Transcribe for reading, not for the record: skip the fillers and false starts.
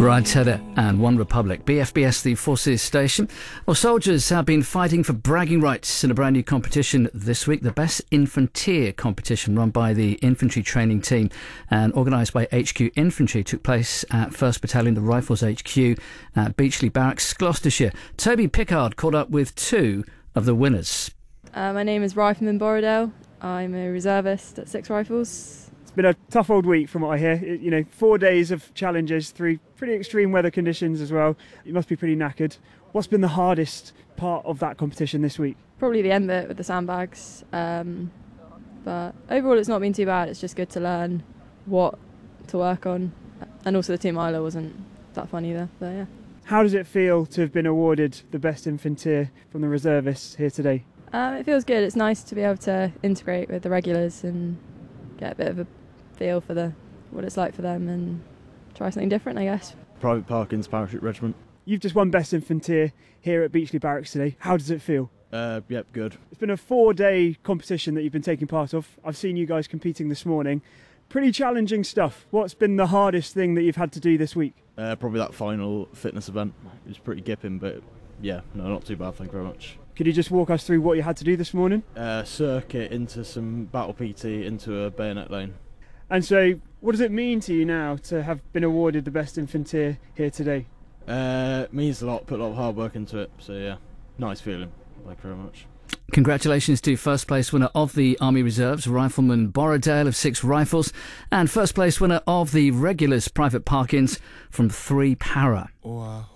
Ride Tedder and One Republic. BFBS, the Forces Station. Well, soldiers have been fighting for bragging rights in a brand new competition this week. The Best Infanteer competition run by the Infantry Training Team and organised by HQ Infantry took place at 1st Battalion, the Rifles HQ at Beachley Barracks, Gloucestershire. Toby Pickard caught up with two of the winners. My name is Rifleman Borrowdale. I'm a reservist at Six Rifles. It's been a tough old week from what I hear. 4 days of challenges through pretty extreme weather conditions as well. You must be pretty knackered. What's been the hardest part of that competition this week? Probably the end bit with the sandbags. But overall it's not been too bad. It's just good to learn what to work on. And also the 2 miler wasn't that fun either. But yeah. How does it feel to have been awarded the Best Infanteer from the reservists here today? It feels good. It's nice to be able to integrate with the regulars and get a bit of a feel for what it's like for them and try something different, I guess. Private Parkins Parachute Regiment. You've just won Best Infanteer here at Beachley Barracks today. How does it feel? Yep, good. It's been a 4-day competition that you've been taking part of. I've seen you guys competing this morning. Pretty challenging stuff. What's been the hardest thing that you've had to do this week? Probably that final fitness event. It was pretty gipping, but yeah, no, not too bad, thank you very much. Could you just walk us through what you had to do this morning? Circuit into some battle PT into a bayonet lane. And so, what does it mean to you now to have been awarded the Best Infanteer here today? Means a lot, put a lot of hard work into it, so yeah, nice feeling, thank you very much. Congratulations to first place winner of the Army Reserves, Rifleman Borrowdale of 6 Rifles, and first place winner of the Regulars, Private Parkins from 3 Para.